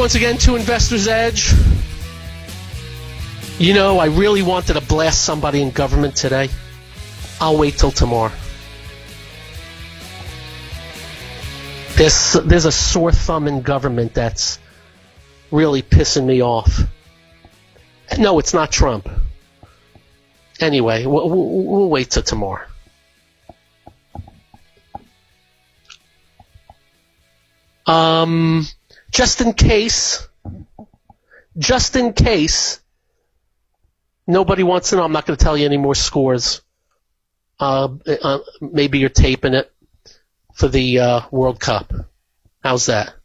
once again to Investor's Edge. You know, I really wanted to blast somebody in government today. I'll wait till tomorrow. There's a sore thumb in government that's really pissing me off. No, it's not Trump. Anyway, we'll wait till tomorrow. Just in case nobody wants to know, I'm not going to tell you any more scores. Maybe you're taping it for the World Cup. How's that?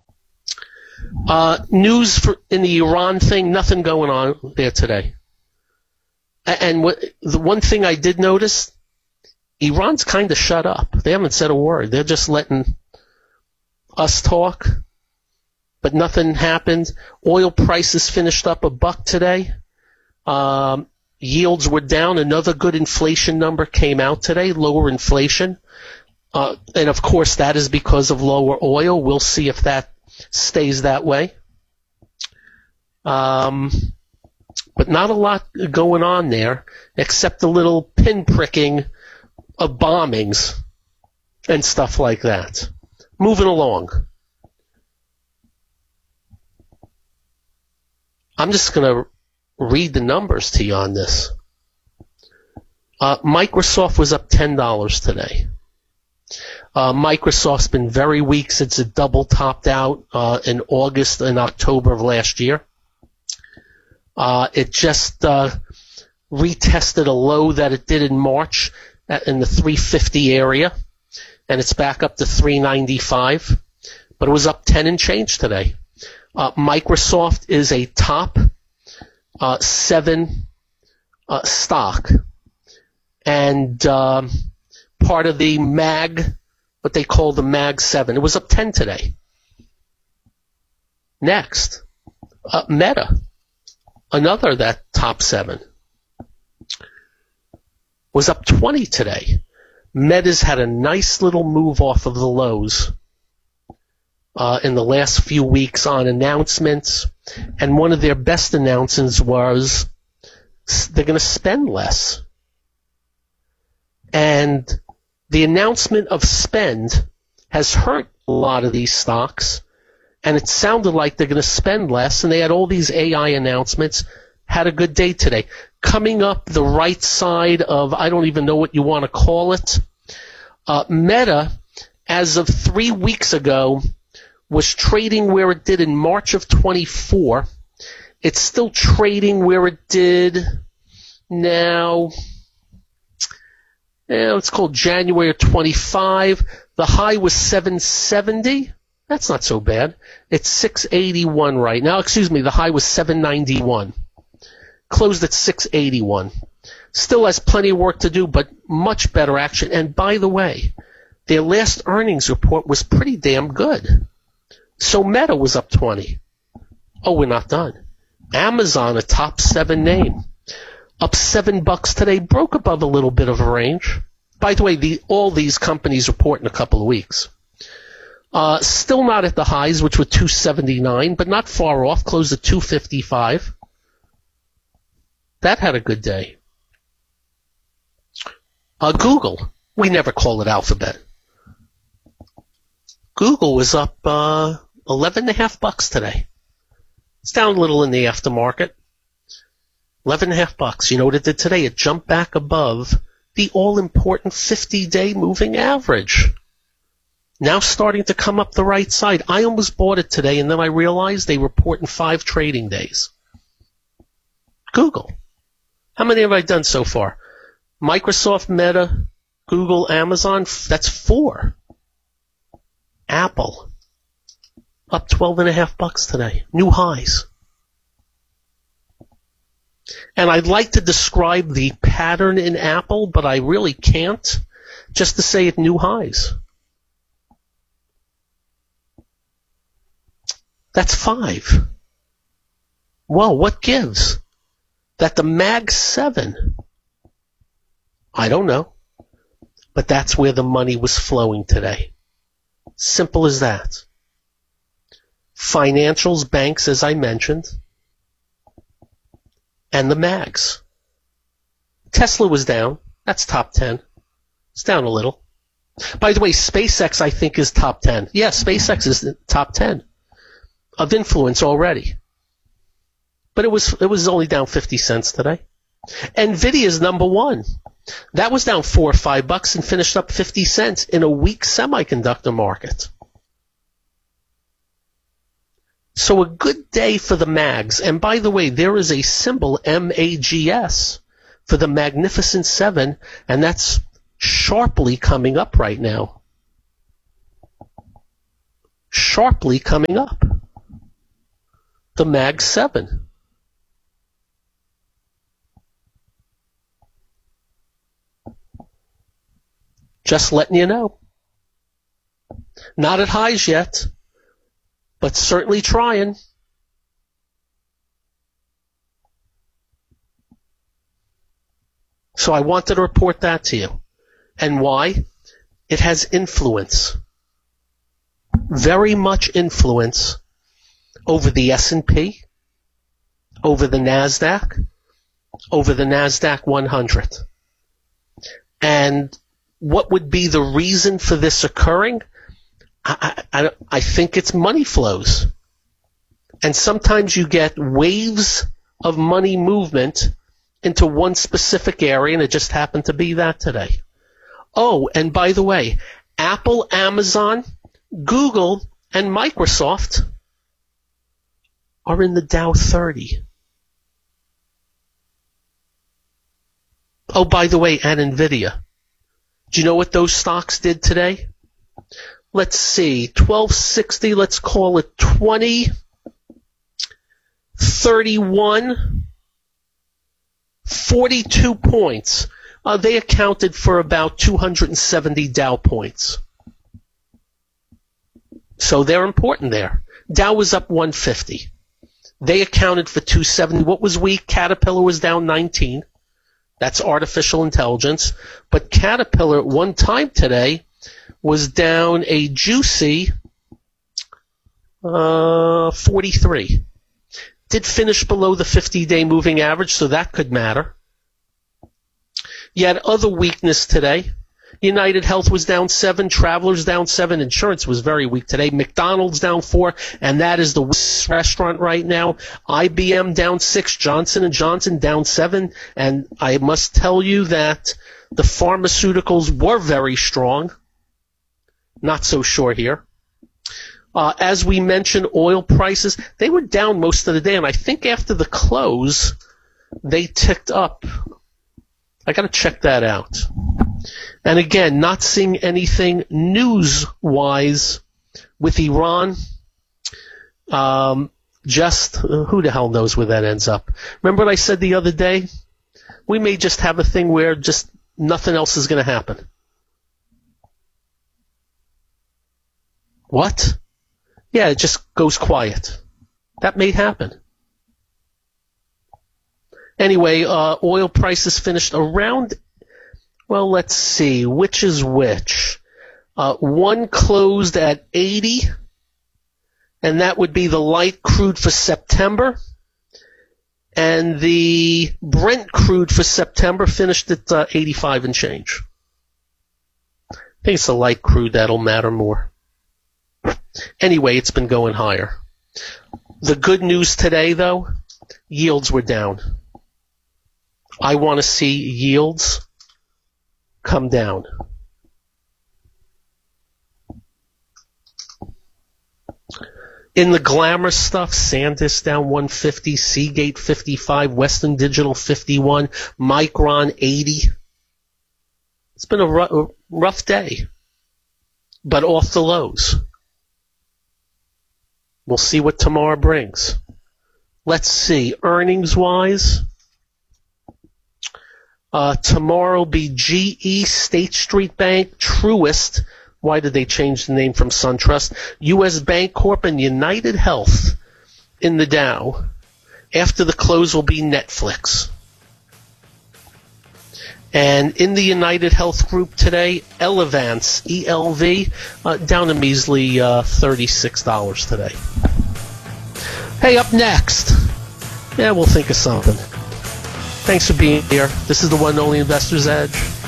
News in the Iran thing, nothing going on there today. And the one thing I did notice, Iran's kind of shut up. They haven't said a word. They're just letting us talk, but nothing happened. Oil prices finished up $1 today. Yields were down. Another good inflation number came out today, lower inflation. And of course that is because of lower oil. We'll see if that stays that way. But not a lot going on there, except a little pinpricking of bombings and stuff like that. Moving along. I'm just going to read the numbers to you on this. Microsoft was up $10 today. Microsoft's been very weak since it double topped out in August and October of last year. It just retested a low that it did in March in the 350 area, and it's back up to 395, but it was up 10 and change today. Microsoft is a top 7 stock, and part of the MAG, what they call the MAG 7. It was up 10 today. Next, Meta, another that top 7, was up 20 today. Meta's had a nice little move off of the lows in the last few weeks on announcements, and one of their best announcements was they're going to spend less. And the announcement of spend has hurt a lot of these stocks, and it sounded like they're going to spend less, and they had all these AI announcements, had a good day today. Coming up the right side of, I don't even know what you want to call it, Meta, as of 3 weeks ago, was trading where it did in March of 24. It's still trading where it did now. It's called January of 25. The high was 770. That's not so bad. It's 681 right now. Excuse me, the high was 791. Closed at 681. Still has plenty of work to do, but much better action. And by the way, their last earnings report was pretty damn good. So Meta was up 20. Oh, we're not done. Amazon, a top 7 name, up $7 today, broke above a little bit of a range. By the way, all these companies report in a couple of weeks. Still not at the highs, which were 279, but not far off, closed at 255. That had a good day. Google, we never call it Alphabet. Google was up $11.50 today. It's down a little in the aftermarket. $11.50. You know what it did today? It jumped back above the all-important 50-day moving average. Now starting to come up the right side. I almost bought it today, and then I realized they report in 5 trading days. Google. How many have I done so far? Microsoft, Meta, Google, Amazon. That's 4. Apple. Up $12.50 today. New highs. And I'd like to describe the pattern in Apple, but I really can't, just to say it new highs. That's 5. Well, what gives? That the MAG 7? I don't know. But that's where the money was flowing today. Simple as that. financials, banks, as I mentioned, and the mags. Tesla was down. That's top 10. It's down a little. By the way, SpaceX, I think, is top 10. Yeah, SpaceX is top 10 of influence already. But it was only down 50 cents today. NVIDIA is number one. That was down $4 or $5 and finished up 50 cents in a weak semiconductor market. So a good day for the mags. And by the way, there is a symbol, MAGS, for the Magnificent Seven, and that's sharply coming up right now. Sharply coming up. The Mag 7. Just letting you know. Not at highs yet, but certainly trying. So I wanted to report that to you. And why? It has influence. Very much influence over the S&P, over the NASDAQ, over the NASDAQ 100. And what would be the reason for this occurring? I think it's money flows. And sometimes you get waves of money movement into one specific area, and it just happened to be that today. Oh, and by the way, Apple, Amazon, Google, and Microsoft are in the Dow 30. Oh, by the way, and NVIDIA. Do you know what those stocks did today? Let's see, 1260, let's call it 20, 31, 42 points. They accounted for about 270 Dow points. So they're important there. Dow was up 150. They accounted for 270. What was weak? Caterpillar was down 19. That's artificial intelligence. But Caterpillar at one time today was down a juicy 43. Did finish below the 50-day moving average, so that could matter. You had other weakness today. United Health was down 7, Travelers down 7, insurance was very weak today. McDonald's down 4, and that is the worst restaurant right now. IBM down 6, Johnson & Johnson down 7, and I must tell you that the pharmaceuticals were very strong. Not so sure here. As we mentioned, oil prices, they were down most of the day, and I think after the close, they ticked up. I got to check that out. And again, not seeing anything news-wise with Iran. Just who the hell knows where that ends up. Remember what I said the other day? We may just have a thing where just nothing else is going to happen. What? Yeah, it just goes quiet. That may happen. Anyway, oil prices finished around, well, let's see, which is which. One closed at 80, and that would be the light crude for September. And the Brent crude for September finished at 85 and change. I think it's the light crude that'll matter more. Anyway, it's been going higher. The good news today, though, yields were down. I want to see yields come down. In the glamour stuff, SanDisk down 150, Seagate 55, Western Digital 51, Micron 80. It's been a rough day, but off the lows. We'll see what tomorrow brings. Let's see, earnings-wise, tomorrow will be GE, State Street Bank, Truist. Why did they change the name from SunTrust? U.S. Bancorp and United Health in the Dow. After the close will be Netflix. And in the United Health Group today, Elevance, ELV, down a measly $36 today. Hey, up next. Yeah, we'll think of something. Thanks for being here. This is the one and only Investor's Edge.